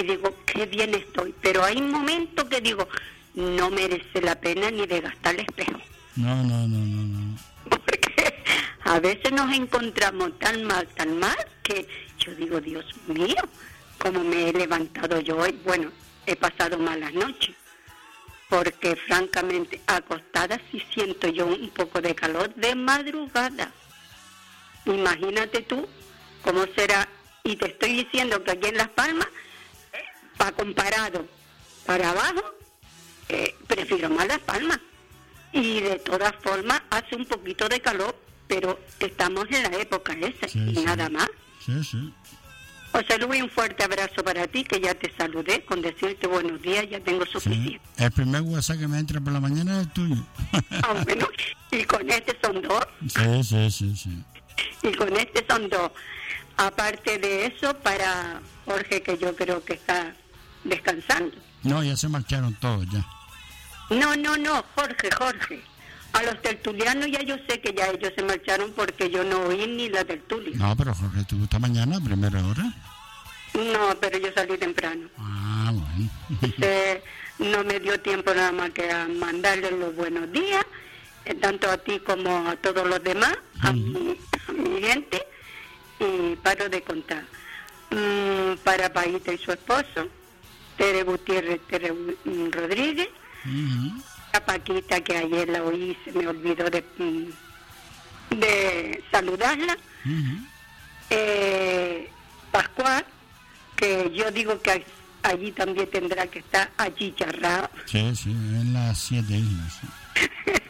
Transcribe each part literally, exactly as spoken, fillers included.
y digo, qué bien estoy. Pero hay momentos que digo, no merece la pena ni de gastar el espejo. No, no, no, no, no. Porque a veces nos encontramos tan mal, tan mal, que yo digo, Dios mío, cómo me he levantado yo hoy. Bueno, he pasado malas noches, porque francamente, acostada sí siento yo un poco de calor de madrugada. Imagínate tú cómo será. Y te estoy diciendo que aquí en Las Palmas, para comparado para abajo, eh, prefiero más Las Palmas. Y de todas formas hace un poquito de calor, pero estamos en la época esa, Sí, y sí. nada más. Sí, sí. José Luis, un fuerte abrazo para ti, que ya te saludé, con decirte buenos días, ya tengo suficiente. Sí. El primer WhatsApp que me entra por la mañana es el tuyo. Ah, bueno, y con este son dos, Sí, sí, sí, sí. y con este son dos. Aparte de eso, para Jorge, que yo creo que está descansando. No, ya se marcharon todos, ya. No, no, no, Jorge, Jorge. A los tertulianos ya yo sé que ya ellos se marcharon porque yo no oí ni la tertulia. No, pero Jorge, ¿tú esta mañana a primera hora? No, pero yo salí temprano. Ah, bueno. Entonces, no me dio tiempo nada más que a mandarles los buenos días, eh, tanto a ti como a todos los demás, a, mi, a mi gente, y paro de contar. Mm, para Paíta y su esposo, Tere Gutiérrez, Tere mm, Rodríguez, Uh-huh. a Paquita, que ayer la oí, se me olvidó de, mm, de saludarla, Uh-huh. eh, Pascual, que yo digo que allí también tendrá que estar achicharrado, Sí, sí, en las siete islas. Sí.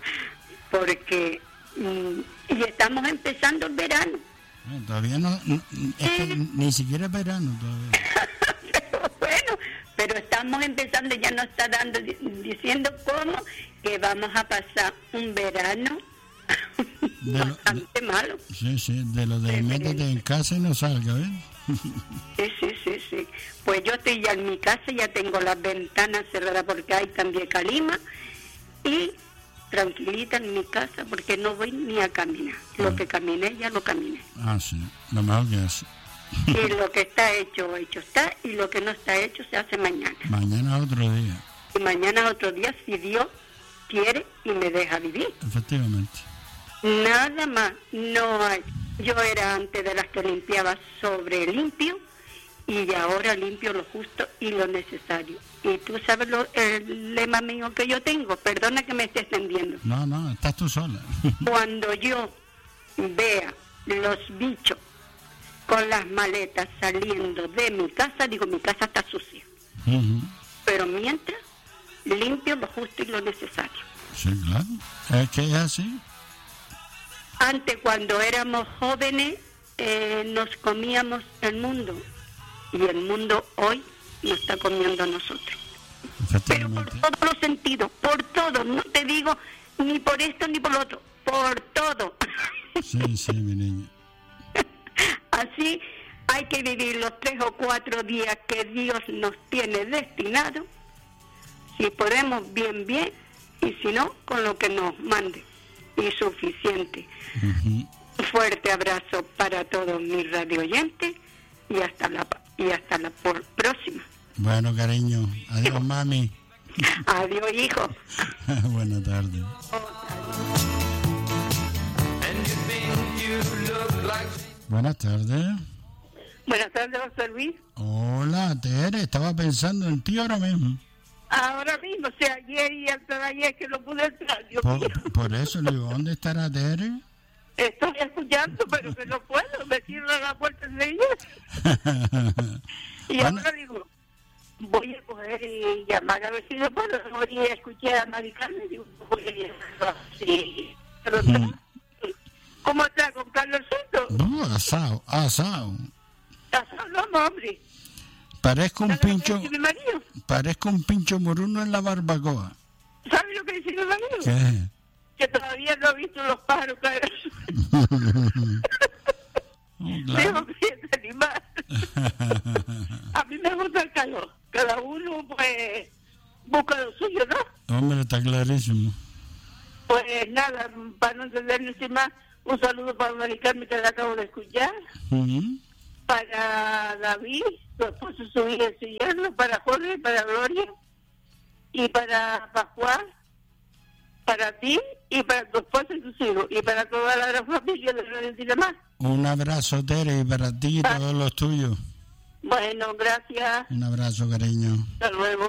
porque mm, y estamos empezando el verano. No, todavía no, no- es que ni siquiera es verano todavía. Pero bueno, pero estamos empezando, ya nos está dando di- diciendo cómo que vamos a pasar un verano De lo- bastante malo. Sí, sí, de lo de métete en casa y no salga, ¿ves? Sí, sí, sí, sí. Pues yo estoy ya en mi casa, ya tengo las ventanas cerradas porque hay también calima, y tranquilita en mi casa porque no voy ni a caminar. Lo que caminé, ya lo caminé. Ah, sí, lo mejor que hace. Y lo que está hecho, hecho está, y lo que no está hecho se hace mañana. Mañana otro día, Y mañana otro día, si Dios quiere y me deja vivir. efectivamente. Nada más, no hay. Yo era antes de las que limpiaba sobre limpio, y ahora limpio lo justo y lo necesario. Y tú sabes lo, el lema mío que yo tengo, perdona que me esté extendiendo. No, no, estás tú sola. Cuando yo vea los bichos con las maletas saliendo de mi casa, digo, mi casa está sucia. Ujú. Pero mientras, limpio lo justo y lo necesario. Sí, claro. Es que es así. Antes, cuando éramos jóvenes, eh, nos comíamos el mundo, y el mundo hoy nos está comiendo a nosotros. Pero por Efectivamente. todos los sentidos, por todo, no te digo ni por esto ni por lo otro, por todo. Sí, sí, mi niña. Así hay que vivir los tres o cuatro días que Dios nos tiene destinados. Si podemos, bien, bien, y si no, con lo que nos mande. Y suficiente. Ujú. Un fuerte abrazo para todos mis radio oyentes, y hasta la y hasta la por- próxima. Bueno, cariño. Adiós, mami. Adiós, hijo. Buenas tardes. Buenas tardes. Buenas tardes, José Luis. Hola, Tere. Estaba pensando en ti ahora mismo. Ahora mismo, o sea, ayer y antes de ayer que no pude entrar, Dios mío. Por, por eso le digo, ¿dónde estará Tere? Estoy escuchando, pero que no puedo, me cierra la puerta enseguida. Y Bueno. ahora digo, voy a coger y llamar a ver si no puedo. Voy a escuchar a Mari Carmen, digo, voy a llamar así. Pero está- ¿Cómo está con Carlos Soto? No, asado, asado. No, hombre. Parezco un ¿Sabe lo que pincho, dice mi marido? parezco un pincho moruno en la barbacoa. ¿Sabe lo que dice mi marido? ¿Qué? Que todavía no ha visto los pájaros caer. Oh, Digo claro. que es animal. A mí me gusta el calor. Cada uno, pues, busca lo suyo, ¿no? Hombre, está clarísimo. Pues nada, para no entendernos sin más, un saludo para Mari Carmen, que la acabo de escuchar. Ujú. para David, su esposo, su hija y su yerno, para Jorge, para Gloria, y para Pascual, para ti, y para tu esposo y tus hijos, y para toda la gran familia de Radio Dinamar. Un abrazo, Tere, para ti y Ah. todos los tuyos. Bueno, gracias. Un abrazo, cariño. Hasta luego.